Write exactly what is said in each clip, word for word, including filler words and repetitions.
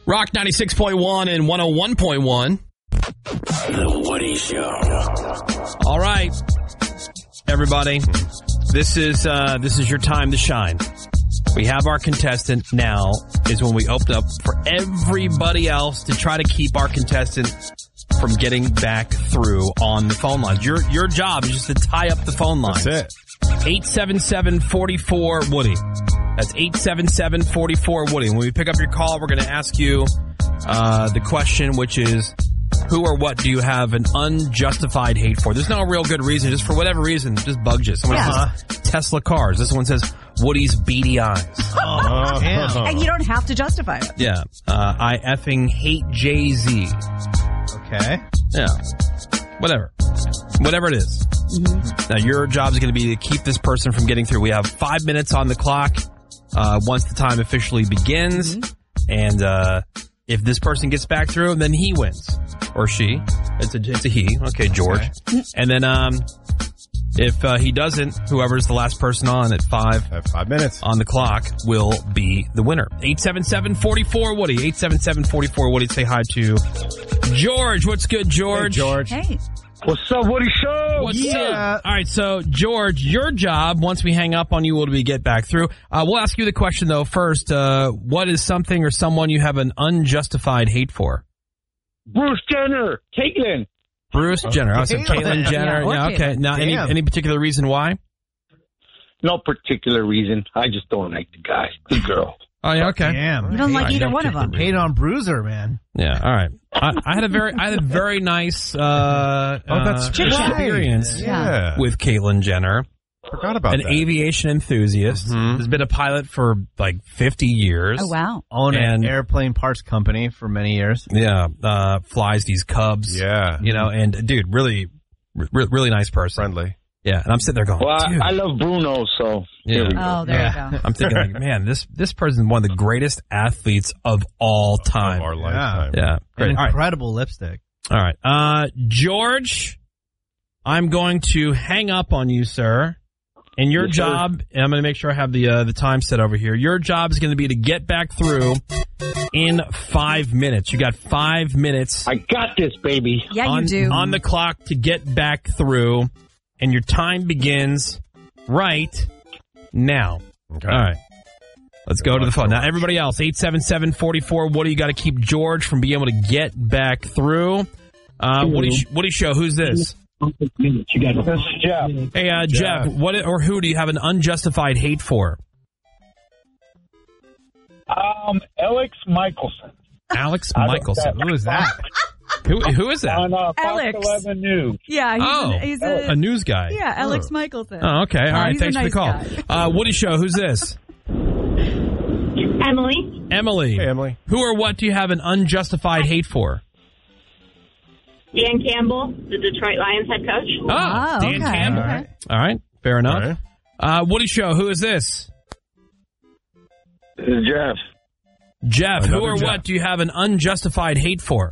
Rock ninety-six point one and one oh one point one. The Woody Show. All right, everybody. This is uh, this is your time to shine. We have our contestant. Now is when we open up for everybody else to try to keep our contestant from getting back through on the phone lines. Your your job is just to tie up the phone lines. That's it. eight seven seven, four four, Woody. That's eight seven seven, four four, Woody. When we pick up your call, we're going to ask you uh, the question, which is, who or what do you have an unjustified hate for? There's no real good reason. Just for whatever reason, it just bugs you. Someone Yeah. says Tesla cars. This one says Woody's beady eyes. Oh, damn. And you don't have to justify it. Yeah. Uh, I effing hate Jay-Z. Okay. Yeah. Whatever. Whatever it is. Mm-hmm. Now, your job is going to be to keep this person from getting through. We have five minutes on the clock uh, once the time officially begins. Mm-hmm. And uh, if this person gets back through, then he wins. Or she. It's a, it's a he. Okay, George. Okay. And then um, if uh, he doesn't, whoever's the last person on at five, five minutes on the clock will be the winner. eight seven seven, four four, Woody. eight seven seven, four four, Woody. Say hi to George. What's good, George? Hey, George. Hey. What's up, Woody Show? What's yeah. up? All right, so, George, your job, once we hang up on you, will be get back through. Uh, we'll ask you the question, though, first. Uh, what is something or someone you have an unjustified hate for? Bruce Jenner. Caitlyn. Bruce Jenner. I said Caitlyn Jenner. Yeah, Yeah, okay. Now, any, any particular reason why? No particular reason. I just don't like the guy. The girl. Oh, yeah, okay. Damn. You don't like either one of them. Hate on Bruiser, man. Yeah, all right. I, I had a very, I had a very nice, uh, oh, that's uh, right. experience Yeah. with Caitlyn Jenner. Forgot about An that. aviation enthusiast. Mm-hmm. Has been a pilot for like fifty years. Oh, wow. Owned And- an airplane parts company for many years. Yeah, uh, flies these Cubs. Yeah. You know, and dude, really, re- really nice person. Friendly. Yeah, and I'm sitting there going, Well, dude. I, I love Bruno, so Yeah. here we go. Oh, there Yeah. you go. I'm thinking like, man, this, this person is one of the greatest athletes of all time. Our lifetime. Yeah. An Great. All right. incredible lipstick. All right. Uh, George, I'm going to hang up on you, sir. And your Yes, sir. job, and I'm going to make sure I have the uh, the time set over here. Your job is going to be to get back through in five minutes. You got five minutes. I got this, baby. Yeah, on, you do. on the clock to get back through, and your time begins right now. Okay. All right. Let's go to the phone. Now, everybody else, eight seven seven, four four, Woody, you got to keep George from being able to get back through. Uh, Woody, Woody Show, who's this? This is Jeff. Hey, uh, Jeff, Jeff. what or who do you have an unjustified hate for? Um, Alex Michelson. Alex I don't- Michelson. Who is that? Who, who is that? On uh, Fox Alex. eleven News. Yeah, he's, Oh, an, he's a, a news guy. yeah, Alex Michelson. Oh, okay. All Oh, right. he's a Thanks for the nice call. Uh, Woody Show, who's this? Emily. Emily. Hey, Emily. Who or what do you have an unjustified hate for? Dan Campbell, the Detroit Lions head coach. Oh, Oh, Dan okay. Campbell. All right. All right. Fair enough. All right. Uh, Woody Show, who is this? This is Jeff. Jeff, who Another or Jeff. what do you have an unjustified hate for?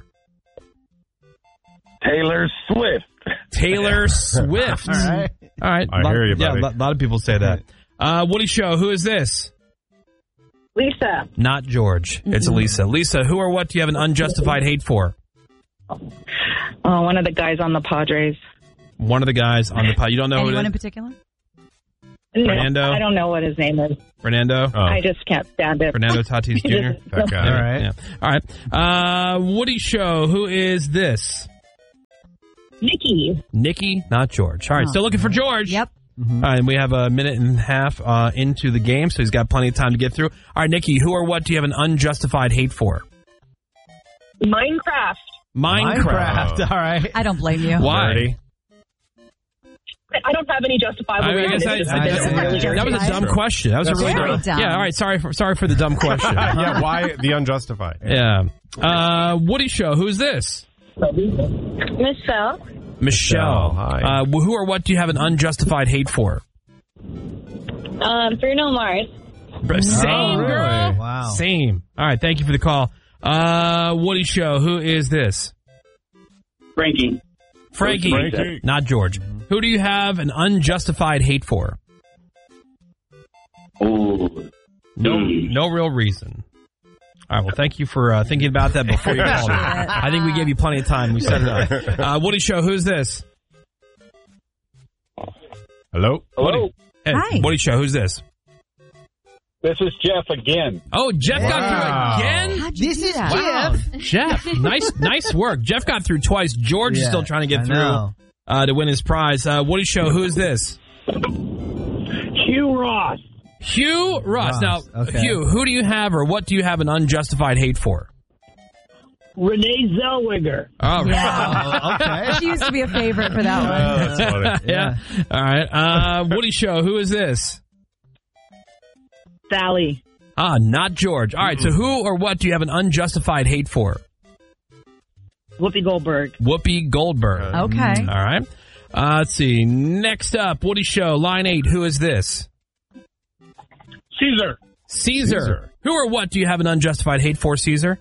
Taylor Swift. Taylor Swift. All right. All right. I lot, hear you, yeah, buddy. a lot, lot of people say that. Uh, Woody Show, who is this? Lisa. Not George. It's Lisa. Lisa, who or what do you have an unjustified hate for? Oh, one of the guys on the Padres. One of the guys on the pod. You don't know who Anyone it in is? particular? No, Fernando? I don't know what his name is. Fernando? Oh, I just can't stand it. Fernando Tatis Junior? that guy. All right. Yeah. All right. Uh, Woody Show, who is this? Nikki. Nikki, not George. All right, Oh. still looking for George. Yep. All right, and we have a minute and a half uh, into the game, so he's got plenty of time to get through. All right, Nikki, who or what do you have an unjustified hate for? Minecraft. Minecraft. Minecraft. All right. I don't blame you. Why? Nerdy. I don't have any justifiable I mean, I guess reason. I- I- It's just I- really that was a dumb Justified. question. That was That's a really very dumb. dumb. Yeah, all right. Sorry for sorry for the dumb question. Yeah, why the unjustified? Yeah. Uh, Woody Show, who's this? Michelle. Michelle. Oh, hi. Uh, who or what do you have an unjustified hate for? Um, Bruno Mars. Same, Oh, really? girl. Wow. Same. All right. Thank you for the call. Uh, Woody Show, who is this? Frankie. Frankie. Frankie. Not George. Who do you have an unjustified hate for? Oh, No, no real reason. All right, well, thank you for uh, thinking about that before you called it. I think we gave you plenty of time. We set it up. Uh, Woody Show, who's this? Hello? Hello? Hey, Hi. Woody Show, who's this? This is Jeff again. Oh, Jeff Wow. got through again? How'd you This do is that? Wow, Jeff, nice nice work. Jeff got through twice. George is Yeah, still trying to get I through know. uh, to win his prize. Uh, Woody Show, who is this? Hugh Ross. Hugh Ross. Ross, Now, okay. Hugh, who do you have or what do you have an unjustified hate for? Renee Zellweger. Oh, Oh, okay. She used to be a favorite for that one. Oh, that's funny. yeah. All right. Uh, Woody Show, who is this? Sally. Ah, not George. All right. So who or what do you have an unjustified hate for? Whoopi Goldberg. Whoopi Goldberg. Okay. All right. Uh, let's see. Next up, Woody Show, line eight. Who is this? Caesar. Caesar. Caesar. Who or what do you have an unjustified hate for, Caesar?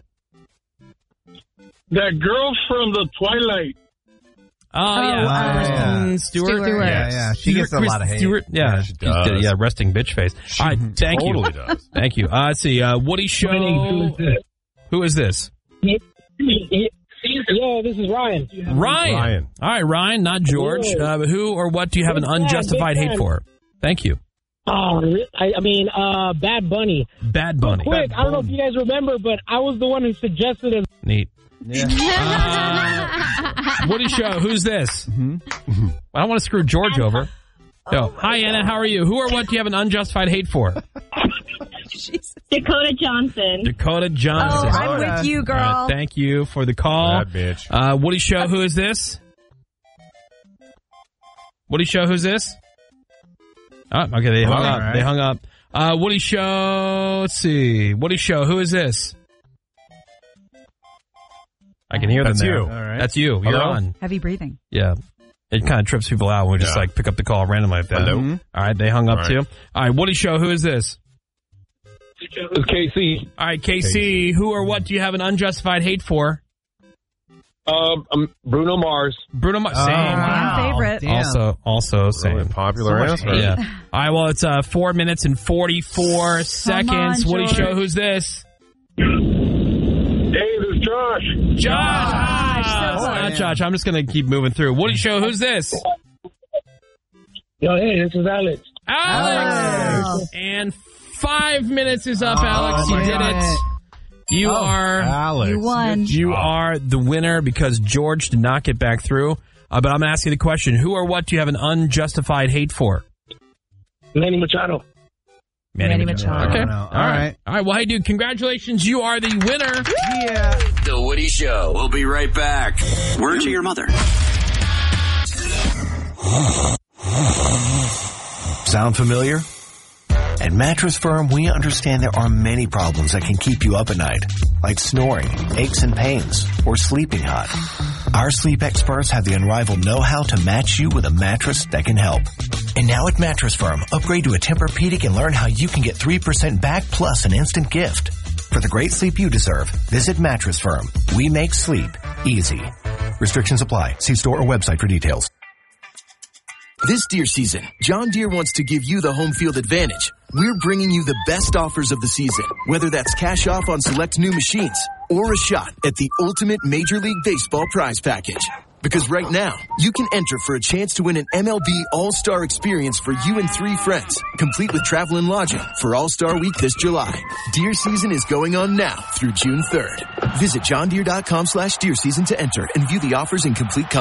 That girl from the Twilight. Oh, yeah. Oh, uh, Kristen Stewart. Stewart. Yeah, yeah. She gets a lot of hate. Stewart. Yeah, Yeah, she does. Yeah, resting bitch face. All right. Thank totally you. does. Thank you. Uh, let's see. Uh, Woody Show. Who is this? Yeah, this is Ryan. Ryan. Ryan. All right, Ryan, not George. Uh, but who or what do you have an unjustified hate for? Thank you. Oh, I, I mean, uh, Bad Bunny. Bad Bunny. Quick, I don't know if you guys remember, but I was the one who suggested it. Neat. Yeah. Uh, Woody Show, who's this? Mm-hmm. I don't want to screw George over. So, hi, Anna. How are you? Who or what do you have an unjustified hate for? Dakota Johnson. Dakota Oh, Johnson. I'm with you, girl. All right, thank you for the call. Bad bitch. Uh, Woody Show, who is this? Woody Show, who's this? Oh, okay, they hung All up. right. They hung up. Uh, Woody Show, let's see. Woody Show, who is this? I can hear That's them there. you. All right. That's you. You're Hello? on. Heavy breathing. Yeah. It kind of trips people out when we just Yeah. like pick up the call randomly like that. Hello? Mhm. All right, they hung up All right. too. All right, Woody Show, who is this? It's K C. All right, K C, who or what do you have an unjustified hate for? Um, um, Bruno Mars. Bruno Mars. Oh, Same. wow. favorite. Damn. Also, also same. Really popular So much answer. hate. Yeah. All right, well, it's uh, four minutes and forty-four seconds. on, Woody George. Show, who's this? Hey, this is Josh. Josh! Josh, so Oh, close. not Josh. I'm just going to keep moving through. Woody Show, who's this? Yo, hey, this is Alex. Alex! Oh. And five minutes is up, Oh, Alex. You my did God. it. You Oh, are... Alex. You won. You are the winner because George did not get back through. Uh, but I'm asking the question, who or what do you have an unjustified hate for? Manny Machado. Manny Machado. Okay. I don't know. All right. All right. Well, hey, dude, congratulations. You are the winner. Yeah. The Woody Show. We'll be right back. Word to your mother. Sound familiar? At Mattress Firm, we understand there are many problems that can keep you up at night, like snoring, aches and pains, or sleeping hot. Our sleep experts have the unrivaled know-how to match you with a mattress that can help. And now at Mattress Firm, upgrade to a Tempur-Pedic and learn how you can get three percent back plus an instant gift. For the great sleep you deserve, visit Mattress Firm. We make sleep easy. Restrictions apply. See store or website for details. This deer season, John Deere wants to give you the home field advantage. We're bringing you the best offers of the season, whether that's cash off on select new machines or a shot at the ultimate Major League Baseball prize package. Because right now, you can enter for a chance to win an M L B All-Star experience for you and three friends, complete with travel and lodging for All-Star Week this July. Deer season is going on now through June third. Visit johndeere.com slash deer season to enter and view the offers and complete